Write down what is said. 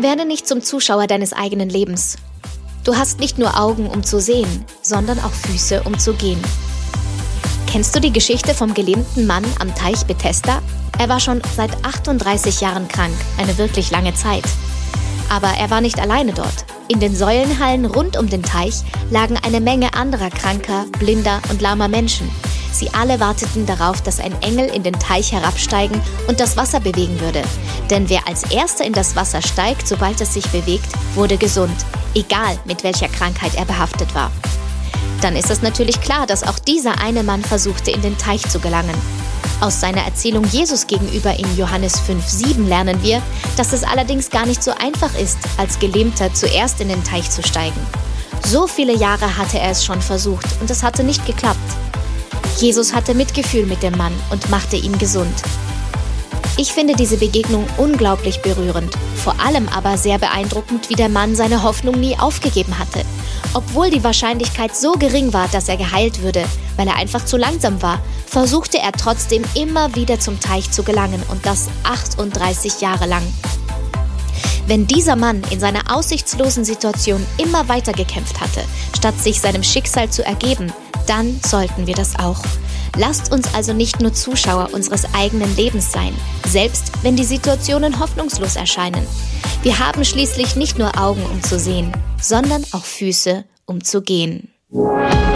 Werde nicht zum Zuschauer deines eigenen Lebens. Du hast nicht nur Augen, um zu sehen, sondern auch Füße, um zu gehen. Kennst du die Geschichte vom gelähmten Mann am Teich Bethesda? Er war schon seit 38 Jahren krank, eine wirklich lange Zeit. Aber er war nicht alleine dort. In den Säulenhallen rund um den Teich lagen eine Menge anderer kranker, blinder und lahmer Menschen. Sie alle warteten darauf, dass ein Engel in den Teich herabsteigen und das Wasser bewegen würde. Denn wer als Erster in das Wasser steigt, sobald es sich bewegt, wurde gesund, egal mit welcher Krankheit er behaftet war. Dann ist es natürlich klar, dass auch dieser eine Mann versuchte, in den Teich zu gelangen. Aus seiner Erzählung Jesus gegenüber in Johannes 5,7 lernen wir, dass es allerdings gar nicht so einfach ist, als Gelähmter zuerst in den Teich zu steigen. So viele Jahre hatte er es schon versucht und es hatte nicht geklappt. Jesus hatte Mitgefühl mit dem Mann und machte ihn gesund. Ich finde diese Begegnung unglaublich berührend, vor allem aber sehr beeindruckend, wie der Mann seine Hoffnung nie aufgegeben hatte. Obwohl die Wahrscheinlichkeit so gering war, dass er geheilt würde, weil er einfach zu langsam war, versuchte er trotzdem immer wieder zum Teich zu gelangen und das 38 Jahre lang. Wenn dieser Mann in seiner aussichtslosen Situation immer weiter gekämpft hatte, statt sich seinem Schicksal zu ergeben, dann sollten wir das auch. Lasst uns also nicht nur Zuschauer unseres eigenen Lebens sein, selbst wenn die Situationen hoffnungslos erscheinen. Wir haben schließlich nicht nur Augen, um zu sehen, sondern auch Füße, um zu gehen.